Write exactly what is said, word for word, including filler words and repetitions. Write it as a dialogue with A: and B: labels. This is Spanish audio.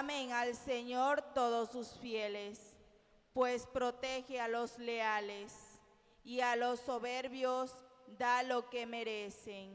A: Clamen al Señor todos sus fieles, pues protege a los leales y a los soberbios da lo que merecen.